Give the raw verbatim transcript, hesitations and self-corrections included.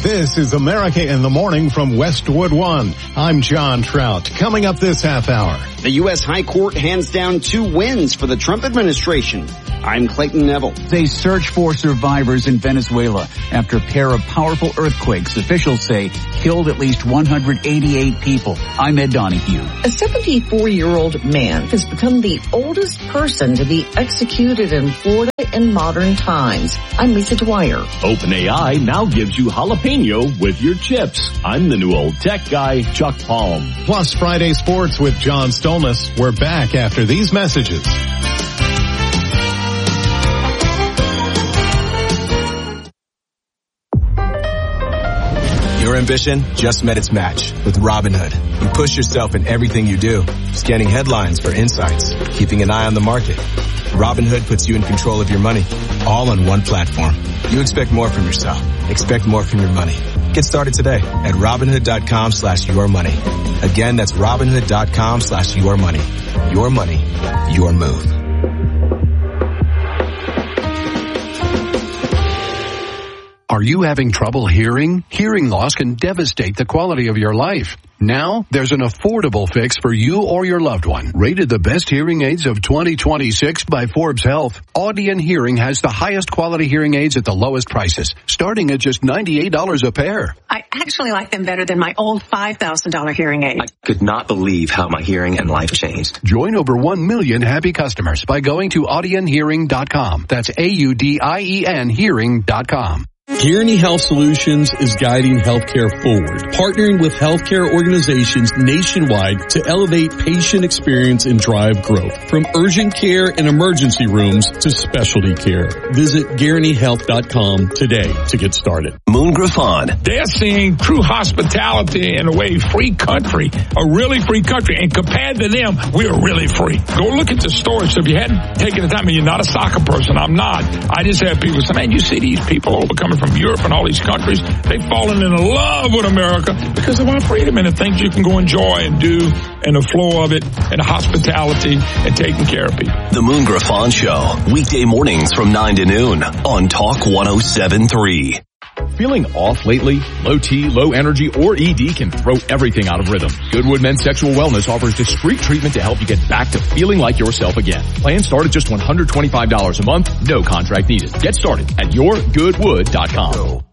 This is America in the Morning from Westwood One. I'm John Trout. Coming up this half hour. The U S High Court hands down two wins for the Trump administration. I'm Clayton Neville. They search for survivors in Venezuela after a pair of powerful earthquakes, officials say, killed at least one hundred eighty-eight people. I'm Ed Donahue. A seventy-four-year-old man has become the oldest person to be executed in Florida in modern times. I'm Lisa Dwyer. OpenAI now gives you jalapeno with your chips. I'm the new old tech guy, Chuck Palm. Plus Friday Sports with John Stolnis. We're back after these messages. Your ambition just met its match with Robinhood. You push yourself in everything you do, scanning headlines for insights, keeping an eye on the market. Robinhood puts you in control of your money, all on one platform. You expect more from yourself. Expect more from your money. Get started today at Robinhood.com slash your money. Again, that's Robinhood.com slash your money. Your money, your move. Are you having trouble hearing? Hearing loss can devastate the quality of your life. Now, there's an affordable fix for you or your loved one. Rated the best hearing aids of twenty twenty-six by Forbes Health, Audion Hearing has the highest quality hearing aids at the lowest prices, starting at just ninety-eight dollars a pair. I actually like them better than my old five thousand dollars hearing aid. I could not believe how my hearing and life changed. Join over one million happy customers by going to Audion Hearing dot com. That's A U D I E N Hearing dot com. Guaranty Health Solutions is guiding healthcare forward, partnering with healthcare organizations nationwide to elevate patient experience and drive growth. From urgent care and emergency rooms to specialty care. Visit Guaranty Health dot com today to get started. Moon Griffon. They're seeing true hospitality in a way free country, a really free country. And compared to them, we're really free. Go look at the stores. So if you hadn't taken the time, and you're not a soccer person, I'm not. I just have people say, man, you see these people over coming from Europe and all these countries, they've fallen in love with America because of our freedom and the things you can go enjoy and do and the flow of it and the hospitality and taking care of people. The Moon Griffon Show, weekday mornings from nine to noon on Talk one oh seven point three. Feeling off lately? Low T, low energy, or E D can throw everything out of rhythm. Goodwood Men's Sexual Wellness offers discreet treatment to help you get back to feeling like yourself again. Plans start at just one hundred twenty-five dollars a month, no contract needed. Get started at your goodwood dot com.